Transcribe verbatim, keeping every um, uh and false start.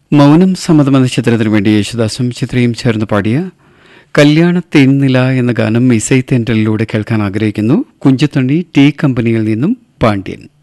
മൗനം സമ്മതമെന്ന ചിത്രത്തിനു വേണ്ടി യേശുദാസും ചിത്രയും ചേർന്ന് പാടിയ കല്യാണ തേൻനില എന്ന ഗാനം ഇസൈ തെൻഡലിലൂടെ കേൾക്കാൻ ആഗ്രഹിക്കുന്നു. കുഞ്ചത്തണ്ണി ടീ കമ്പനിയിൽ നിന്നും പാണ്ഡ്യൻ.